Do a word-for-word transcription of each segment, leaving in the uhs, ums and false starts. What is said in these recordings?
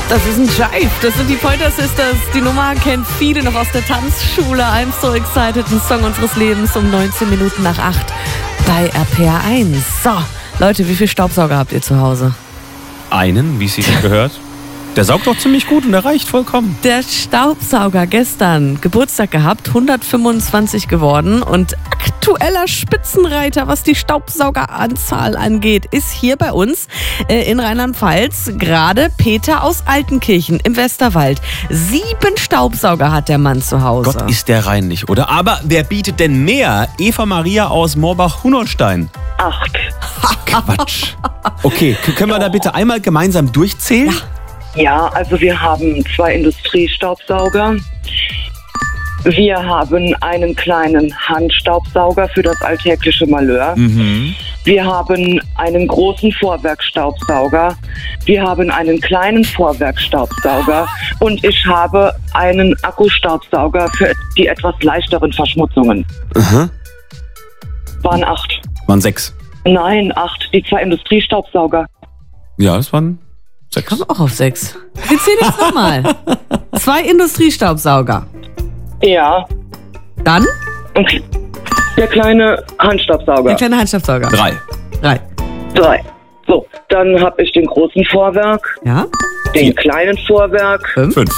Das ist ein Jive. Das sind die Pointer Sisters. Die Nummer kennt viele noch aus der Tanzschule. I'm so excited. Ein Song unseres Lebens um neunzehn Minuten nach acht bei R P R eins. So, Leute, wie viele Staubsauger habt ihr zu Hause? Einen, wie es sich gehört. Der saugt doch ziemlich gut und der reicht vollkommen. Der Staubsauger gestern Geburtstag gehabt, hundertfünfundzwanzig geworden und aktueller Spitzenreiter, was die Staubsaugeranzahl angeht, ist hier bei uns äh, in Rheinland-Pfalz gerade Peter aus Altenkirchen im Westerwald. Sieben Staubsauger hat der Mann zu Hause. Gott, ist der reinlich, oder? Aber wer bietet denn mehr? Eva Maria aus Moorbach-Hunolstein. Acht. Quatsch. Okay, k- können wir da bitte einmal gemeinsam durchzählen? Ja. Ja, also wir haben zwei Industriestaubsauger. Wir haben einen kleinen Handstaubsauger für das alltägliche Malheur. Mhm. Wir haben einen großen Vorwerkstaubsauger. Wir haben einen kleinen Vorwerkstaubsauger. Und ich habe einen Akkustaubsauger für die etwas leichteren Verschmutzungen. Aha. Waren acht. Waren sechs. Nein, acht. Die zwei Industriestaubsauger. Ja, das waren sechs. Komm auch auf sechs. Wir zählen jetzt nochmal. Zwei Industriestaubsauger. Ja. Dann Und der kleine Handstaubsauger. der kleine Handstaubsauger. Drei. Drei. Drei. So, dann habe ich den großen Vorwerk, Ja? den Vier. kleinen Vorwerk. Fünf. Fünf.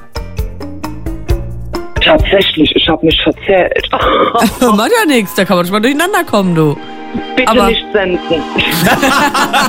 Tatsächlich, ich habe mich verzählt. Macht ja nichts, da kann man schon mal durcheinander kommen, du. Bitte Aber- nicht senden.